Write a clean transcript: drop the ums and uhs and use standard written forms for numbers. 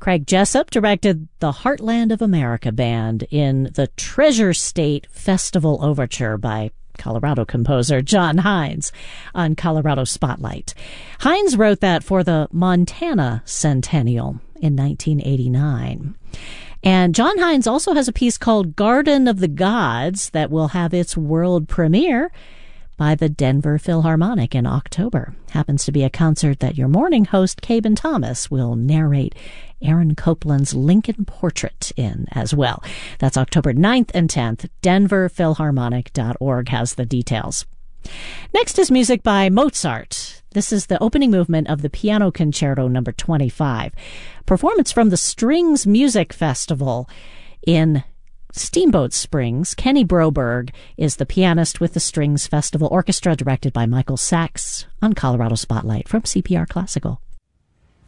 Craig Jessup directed the Heartland of America Band in the Treasure State Festival Overture by Colorado composer John Hines on Colorado Spotlight. Hines wrote that for the Montana Centennial in 1989. And John Hines also has a piece called Garden of the Gods that will have its world premiere by the Denver Philharmonic in October. Happens to be a concert that your morning host, Caben Thomas, will narrate Aaron Copland's Lincoln Portrait in as well. That's October 9th and 10th. DenverPhilharmonic.org has the details. Next is music by Mozart. This is the opening movement of the Piano Concerto No. 25. Performance from the Strings Music Festival in Steamboat Springs. Kenny Broberg is the pianist with the Strings Festival Orchestra, directed by Michael Sachs on Colorado Spotlight from CPR Classical.